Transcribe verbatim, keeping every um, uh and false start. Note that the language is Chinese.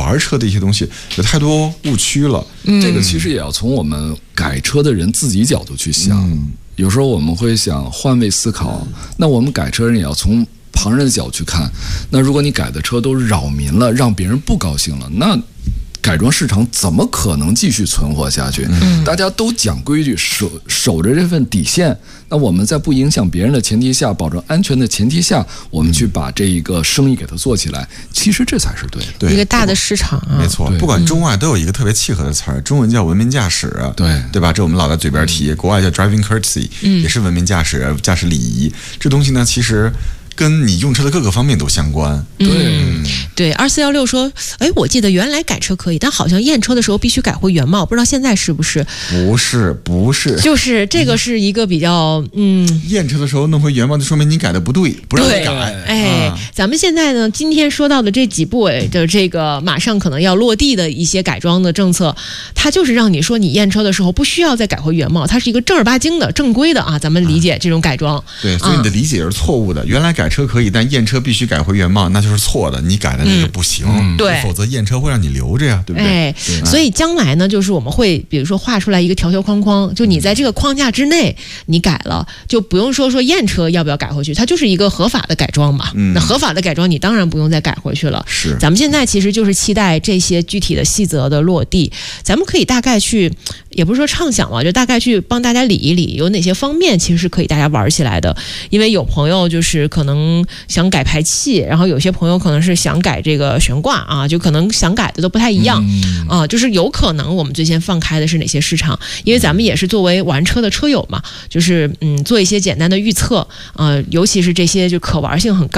玩车的一些东西有太多误区了。 嗯，这个其实也要从我们改车的人自己角度去想。 嗯， 有时候我们会想换位思考，那我们改车人也要从旁人的角度去看。那如果你改的车都扰民了，让别人不高兴了，那改装市场怎么可能继续存活下去？嗯，大家都讲规矩，守守着这份底线。那我们在不影响别人的前提下，保证安全的前提下，我们去把这一个生意给它做起来，其实这才是对的。 对， 一个大的市场啊， 没错。不管中外都有一个特别契合的词儿，中文叫文明驾驶， 对对吧？这我们老在嘴边提，国外叫 driving courtesy，嗯，也是文明驾驶、驾驶礼仪。这东西呢，其实跟你用车的各个方面都相关。 对、 嗯、对，二四幺六说，哎，我记得原来改车可以，但好像验车的时候必须改回原貌，不知道现在是不是？ 不是，不是， 就是这个是一个比较嗯， 验车的时候弄回原貌，就说明你改的不对，不让你改。 哎、啊，咱们现在呢，今天说到的这几部的这个马上可能要落地的一些改装的政策，它就是让你说你验车的时候不需要再改回原貌，它是一个正儿八经的、正规的啊，咱们理解这种改装。 对，所以你的理解是错误的。原来改车可以，但验车必须改回原貌，那就是错的。你改的那个不行， 嗯、对， 否则验车会让你留着呀，对不对？ 哎，所以将来呢，就是我们会比如说画出来一个条条框框，就你在这个框架之内，你改了，就不用说说验车要不要改回去，它就是一个合法的改装嘛。嗯，那合法的改装，你当然不用再改回去了。 是， 咱们现在其实就是期待这些具体的细则的落地，咱们可以大概去，也不是说畅想了，就大概去帮大家理一理，有哪些方面其实是可以大家玩起来的。因为有朋友就是可能想改排气，然后有些朋友可能是想改这个悬挂啊，就可能想改的都不太一样、嗯、啊，就是有可能我们最先放开的是哪些市场，因为咱们也是作为玩车的车友嘛，就是嗯做一些简单的预测啊、呃，尤其是这些就可玩性很高